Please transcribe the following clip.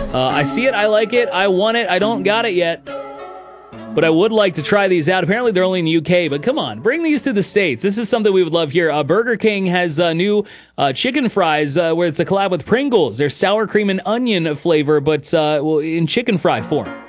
I see it. I like it. I want it. I don't got it yet. But I would like to try these out. Apparently, they're only in the UK, but come on, bring these to the States. This is something we would love here. Burger King has new chicken fries where it's a collab with Pringles. They're sour cream and onion flavor, but in chicken fry form.